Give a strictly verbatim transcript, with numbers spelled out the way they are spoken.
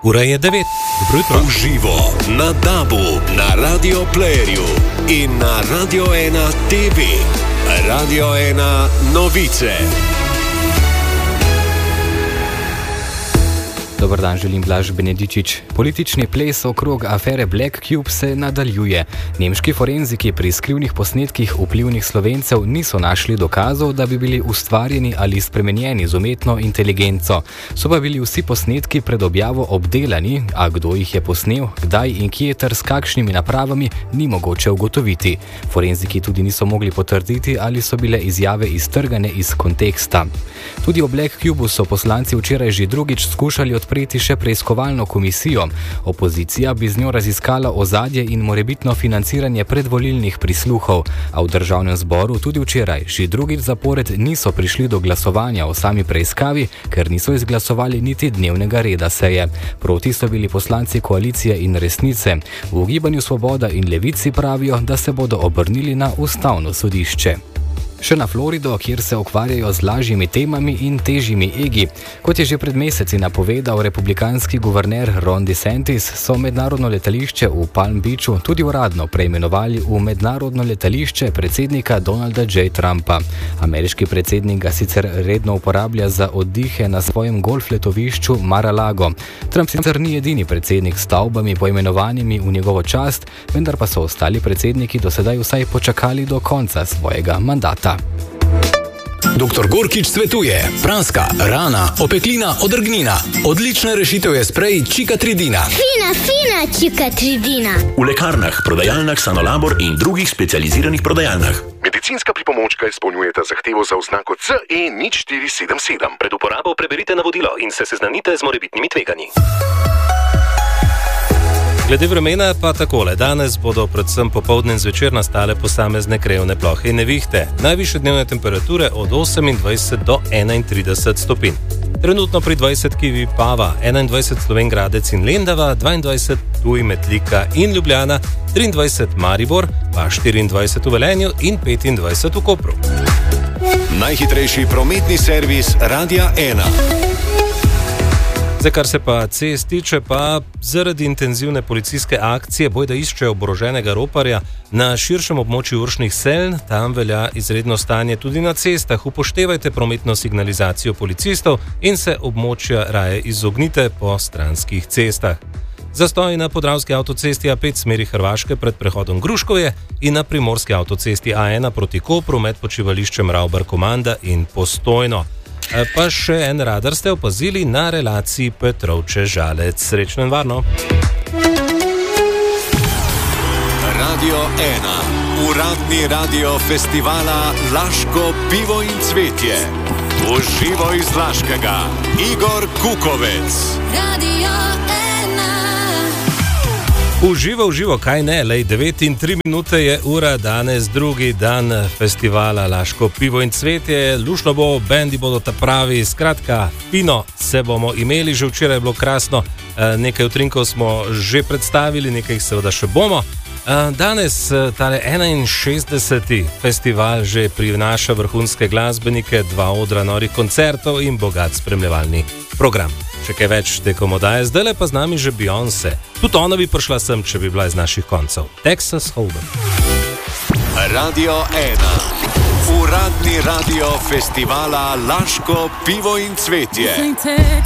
Ura je devet. Dobro jutro. Uživo na Dabu, na Radio Playerju in na Radio ena T V. Radio ena novice. Dobar dan, želim Blaž Benedičič. Politični ples okrog afere Black Cube se nadaljuje. Nemški forenziki pri skrivnih posnetkih vplivnih Slovencev niso našli dokazov, da bi bili ustvarjeni ali spremenjeni z umetno inteligenco. So pa bili vsi posnetki pred objavo obdelani, a kdo jih je posnel, kdaj in kje ter s kakšnimi napravami, ni mogoče ugotoviti. Forenziki tudi niso mogli potrditi, ali so bile izjave iztrgane iz konteksta. Tudi o Black Cubeu so poslanci včeraj že drugič skušali odpreti še preiskovalno komisijo. Opozicija bi z njo raziskala ozadje in morebitno financiranje predvolilnih prisluhov, a v državnem zboru tudi včeraj že drugič zapored niso prišli do glasovanja o sami preiskavi, ker niso izglasovali niti dnevnega reda seje. Proti so bili poslanci koalicije in Resnice. V Gibanju Svoboda in Levici pravijo, da se bodo obrnili na Ustavno sodišče. Še na Florido, kjer se ukvarjajo z lažjimi temami in težjimi egi. Kot je že pred meseci napovedal republikanski guverner Ron DeSantis, so mednarodno letališče v Palm Beachu tudi uradno preimenovali v mednarodno letališče predsednika Donalda J. Trumpa. Ameriški predsednik ga sicer redno uporablja za oddihe na svojem golf letovišču Mar-a-Lago. Trump sicer ni edini predsednik s stavbami poimenovanimi v njegovo čast, vendar pa so ostali predsedniki do sedaj vsaj počakali do konca svojega mandata. doktor Gorkič svetuje: pranska, rana, opeklina, odrgnina. Odlična rešitev je sprej Čikatridina. Fina, fina Čikatridina. V lekarnah, prodajalnah Sanolabor in drugih specializiranih prodajalnah. Medicinska pripomočka izpolnjujeta zahtevo za oznako C E nič štiri sedem sedem. Pred uporabo preberite navodilo in se seznanite z morebitnimi tveganji. Glede vremena pa takole. Danes bodo predvsem popoldne in zvečer nastale posamezne krajevne plohe in nevihte. Najvišje dnevne temperature od osemindvajset do enaintrideset stopinj. Trenutno pri dvajsetki Vipava, enaindvajset Slovenj Gradec in Lendava, dvaindvajset Ptuj, Metlika in Ljubljana, triindvajset Maribor, pa štiriindvajset v Velenju in petindvajset v Kopru. Najhitrejši prometni servis Radia ena. Zdaj, kar se pa cest tiče, pa zaradi intenzivne policijske akcije bojda iščejo oboroženega roparja na širšem območju Uršnih Seln. Tam velja izredno stanje tudi na cestah. Upoštevajte prometno signalizacijo policistov in se območja raje izognite po stranskih cestah. Zastoj na podravski avtocesti A pet smeri Hrvaške pred prehodom Gruškovje in na primorski avtocesti A ena proti Kopru med počivališčem Ravbar-Komanda in Postojno. Pa še en radar ste opazili na relaciji Petrovče-Žalec. Srečno in varno. Radio ena. Uradni radio festivala Laško pivo in cvetje. Uživo iz Laškega. Igor Kukovec. Radio ena. Uživo, uživo, kaj ne, lej, devet in tri minute je ura, danes drugi dan festivala Laško pivo in cvetje. Lušno bo, bendi bodo ta pravi, skratka, fino se bomo imeli, že včeraj je bilo krasno, nekaj utrinkov smo že predstavili, nekaj seveda še bomo. Danes tale enainšestdeseti festival že prinaša vrhunske glasbenike, dva odra norih koncertov in bogat spremljevalni program. Še kaj več tekom oddaje, zdajle pa z nami že Beyoncé. Tudi ona bi prišla sem, če bi bila iz naših koncev. Texas Hold'em. Radio ena. Uradni radio festivala Laško pivo in cvetje.